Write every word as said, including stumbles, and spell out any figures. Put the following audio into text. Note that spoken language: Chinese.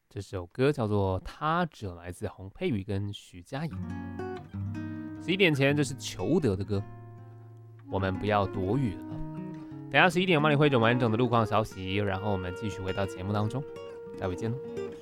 这首歌叫做《他者》，来自洪佩瑜跟徐佳莹。十一点前，这是裘德的歌，我们不要躲雨了。等下十一点，我帮你汇总完整的路况消息，然后我们继续回到节目当中，待会见喽。